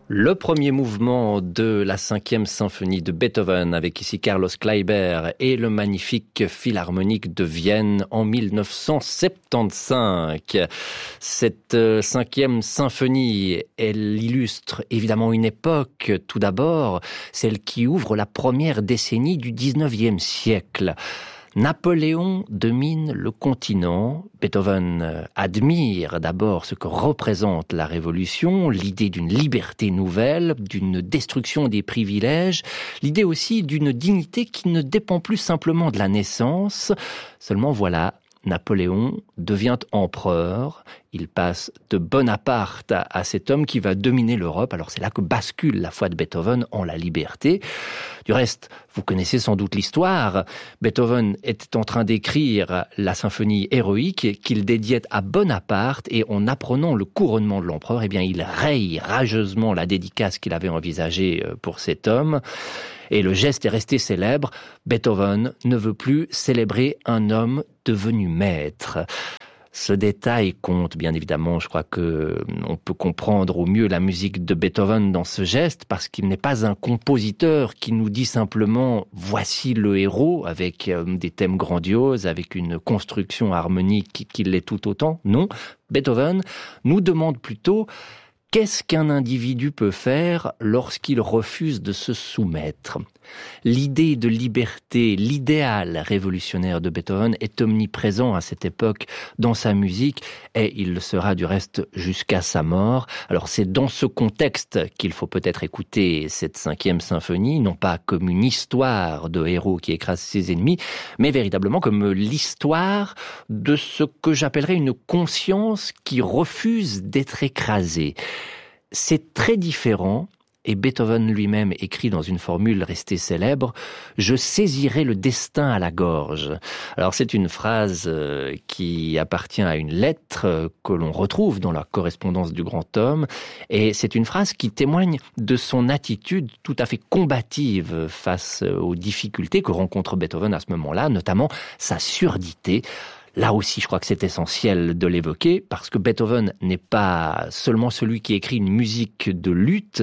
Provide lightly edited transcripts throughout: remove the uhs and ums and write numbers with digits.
Le premier mouvement de la 5e symphonie de Beethoven, avec ici Carlos Kleiber et le magnifique Philharmonique de Vienne en 1975. Cette 5e symphonie, elle illustre évidemment une époque, tout d'abord, celle qui ouvre la première décennie du 19e siècle. Napoléon domine le continent. Beethoven admire d'abord ce que représente la Révolution, l'idée d'une liberté nouvelle, d'une destruction des privilèges, l'idée aussi d'une dignité qui ne dépend plus simplement de la naissance. Seulement voilà, Napoléon devient empereur. Il passe de Bonaparte à cet homme qui va dominer l'Europe. Alors c'est là que bascule la foi de Beethoven en la liberté. Du reste, vous connaissez sans doute l'histoire. Beethoven était en train d'écrire la symphonie héroïque qu'il dédiait à Bonaparte, et en apprenant le couronnement de l'empereur, eh bien, il raye rageusement la dédicace qu'il avait envisagée pour cet homme. Et le geste est resté célèbre. Beethoven ne veut plus célébrer un homme devenu maître. Ce détail compte, bien évidemment. Je crois que on peut comprendre au mieux la musique de Beethoven dans ce geste, parce qu'il n'est pas un compositeur qui nous dit simplement « voici le héros » avec des thèmes grandioses, avec une construction harmonique qui l'est tout autant. Non, Beethoven nous demande plutôt qu'est-ce qu'un individu peut faire lorsqu'il refuse de se soumettre. L'idée de liberté, l'idéal révolutionnaire de Beethoven est omniprésent à cette époque dans sa musique, et il le sera du reste jusqu'à sa mort. Alors c'est dans ce contexte qu'il faut peut-être écouter cette 5e symphonie, non pas comme une histoire de héros qui écrase ses ennemis, mais véritablement comme l'histoire de ce que j'appellerais une conscience qui refuse d'être écrasée. C'est très différent. Et Beethoven lui-même écrit dans une formule restée célèbre « Je saisirai le destin à la gorge ». Alors c'est une phrase qui appartient à une lettre que l'on retrouve dans la correspondance du grand homme, et c'est une phrase qui témoigne de son attitude tout à fait combative face aux difficultés que rencontre Beethoven à ce moment-là, notamment sa surdité. Là aussi, je crois que c'est essentiel de l'évoquer, parce que Beethoven n'est pas seulement celui qui écrit une musique de lutte,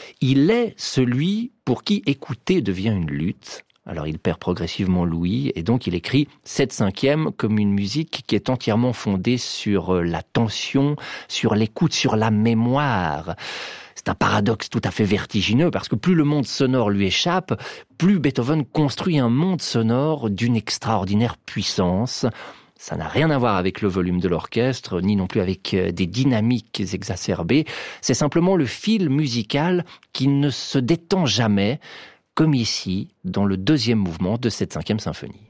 il est celui pour qui écouter devient une lutte. Alors il perd progressivement l'ouïe, et donc il écrit cette 5e comme une musique qui est entièrement fondée sur la tension, sur l'écoute, sur la mémoire. C'est un paradoxe tout à fait vertigineux, parce que plus le monde sonore lui échappe, plus Beethoven construit un monde sonore d'une extraordinaire puissance. Ça n'a rien à voir avec le volume de l'orchestre, ni non plus avec des dynamiques exacerbées. C'est simplement le fil musical qui ne se détend jamais, comme ici, dans le 2e mouvement de cette 5e symphonie.